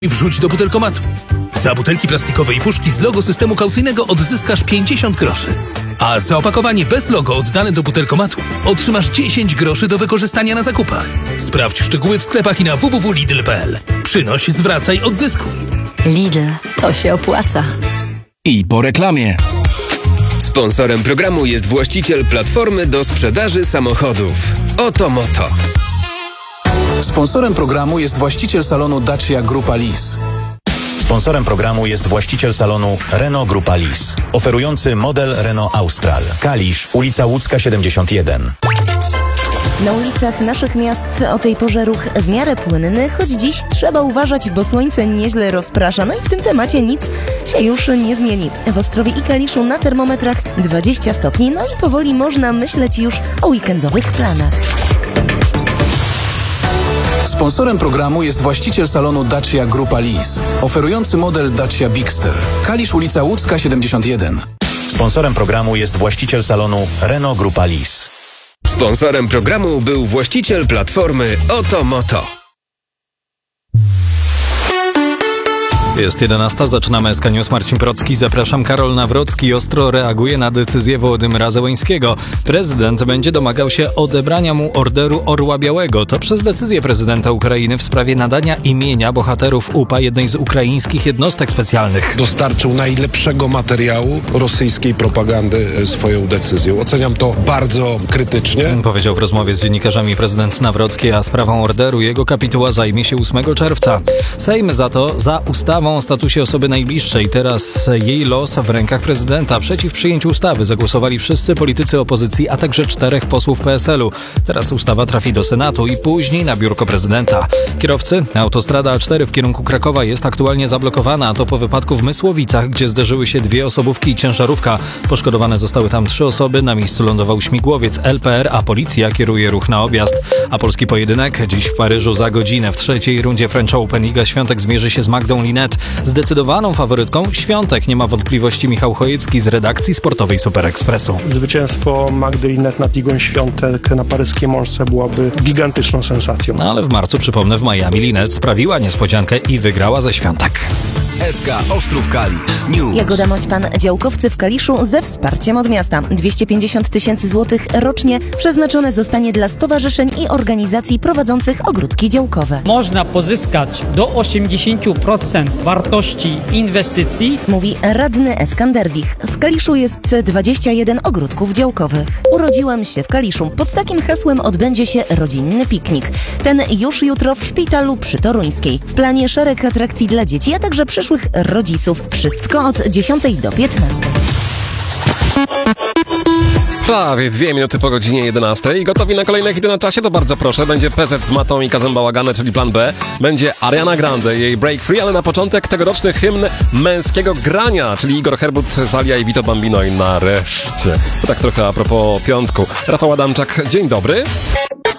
i wrzuć do butelkomatu. Za butelki plastikowe i puszki z logo systemu kaucyjnego odzyskasz 50 groszy. A za opakowanie bez logo oddane do butelkomatu otrzymasz 10 groszy do wykorzystania na zakupach. Sprawdź szczegóły w sklepach i na www.lidl.pl. Przynoś, zwracaj, odzyskuj. Lidl, to się opłaca. I po reklamie. Sponsorem programu jest właściciel platformy do sprzedaży samochodów. Oto Moto. Sponsorem programu jest właściciel salonu Dacia Grupa Lis. Sponsorem programu jest właściciel salonu Renault Grupa Lis, oferujący model Renault Austral. Kalisz, ulica Łódzka 71. Na ulicach naszych miast o tej porze ruch w miarę płynny, choć dziś trzeba uważać, bo słońce nieźle rozprasza. No i w tym temacie nic się już nie zmieni. W Ostrowie i Kaliszu na termometrach 20 stopni, no i powoli można myśleć już o weekendowych planach. Sponsorem programu jest właściciel salonu Dacia Grupa Lis, oferujący model Dacia Bigster. Kalisz, ulica Łódzka 71. Sponsorem programu jest właściciel salonu Renault Grupa Lis. Sponsorem programu był właściciel platformy Oto Moto. Jest 11, zaczynamy SK News. Marcin Procki, zapraszam. Karol Nawrocki ostro reaguje na decyzję Wołodymyra Zełenskiego. Prezydent będzie domagał się odebrania mu Orderu Orła Białego. To przez decyzję prezydenta Ukrainy w sprawie nadania imienia bohaterów UPA jednej z ukraińskich jednostek specjalnych. Dostarczył najlepszego materiału rosyjskiej propagandy swoją decyzją. Oceniam to bardzo krytycznie. Powiedział w rozmowie z dziennikarzami prezydent Nawrocki, a sprawą orderu jego kapituła zajmie się 8 czerwca. Sejm za to za ustawą o statusie osoby najbliższej. Teraz jej los w rękach prezydenta. Przeciw przyjęciu ustawy zagłosowali wszyscy politycy opozycji, a także 4 posłów PSL-u. Teraz ustawa trafi do Senatu i później na biurko prezydenta. Kierowcy, autostrada A4 w kierunku Krakowa jest aktualnie zablokowana, a to po wypadku w Mysłowicach, gdzie zderzyły się 2 osobówki i ciężarówka. Poszkodowane zostały tam 3 osoby. Na miejscu lądował śmigłowiec LPR, a policja kieruje ruch na objazd. A polski pojedynek dziś w Paryżu za godzinę. W 3. rundzie French Open Iga Świątek zmierzy się z Magdą Linette. Zdecydowaną faworytką Świątek, nie ma wątpliwości Michał Chojecki z redakcji sportowej Super Expressu. Zwycięstwo Magdy Linette nad Igą Świątek na paryskiej Morze byłaby gigantyczną sensacją. No ale w marcu, przypomnę, w Miami Linette sprawiła niespodziankę i wygrała ze Świątek. SK Ostrów Kalisz News. Jagoda Mośpan, działkowcy w Kaliszu ze wsparciem od miasta. 250 000 złotych rocznie przeznaczone zostanie dla stowarzyszeń i organizacji prowadzących ogródki działkowe. Można pozyskać do 80% wartości inwestycji, mówi radny Eskanderwich. W Kaliszu jest 21 ogródków działkowych. Urodziłem się w Kaliszu. Pod takim hasłem odbędzie się rodzinny piknik. Ten już jutro w szpitalu przy Toruńskiej. W planie szereg atrakcji dla dzieci, a także przyszłych rodziców. Wszystko od 10 do 15. Prawie 2 minuty po godzinie 11. Gotowi na kolejne hity na czasie? To bardzo proszę. Będzie PZ z Matą i Kazem Bałagane, czyli plan B. Będzie Ariana Grande, jej Break Free, ale na początek tegoroczny hymn męskiego grania, czyli Igor Herbut, Zalia i Vito Bambino i nareszcie. To tak trochę a propos piątku. Rafał Adamczak, dzień dobry.